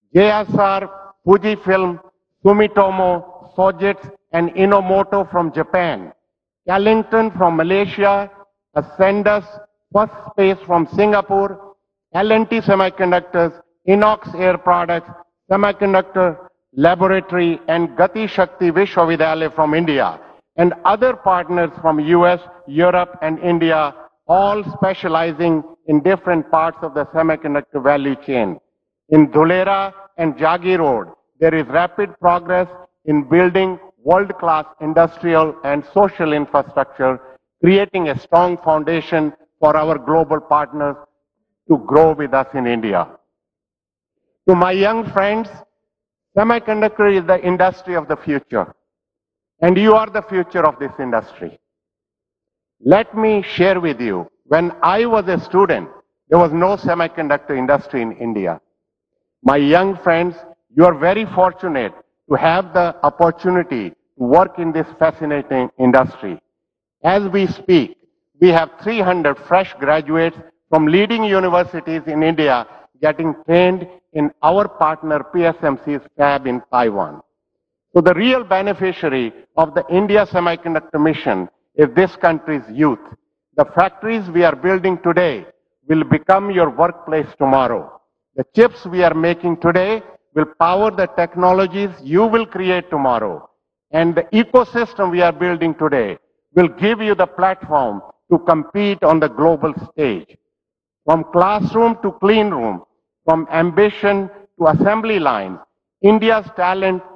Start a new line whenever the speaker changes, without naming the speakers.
JSR, Fujifilm, Sumitomo, Sojitz, and Inomoto from Japan, Callington from Malaysia, Ascendus, First Space from Singapore, L&T Semiconductors, Inox Air Products, Semiconductor Laboratory, and Gati Shakti Vishwavidyalaya from India, and other partners from US, Europe, and India, all specializing in different parts of the semiconductor value chain. In Dhulera and Jagi Road, there is rapid progress in building world-class industrial and social infrastructure, creating a strong foundation for our global partners to grow with us in India. To my young friends, semiconductor is the industry of the future, and you are the future of this industry. Let me share with you, when I was a student, there was no semiconductor industry in India. My young friends, you are very fortunate to have the opportunity to work in this fascinating industry. As we speak, we have 300 fresh graduates from leading universities in India getting trained in our partner PSMC's fab in Taiwan. So the real beneficiary of the India Semiconductor Mission is this country's youth. The factories we are building today will become your workplace tomorrow. The chips we are making today will power the technologies you will create tomorrow. And the ecosystem we are building today will give you the platform to compete on the global stage. From classroom to clean room, from ambition to assembly line, India's talent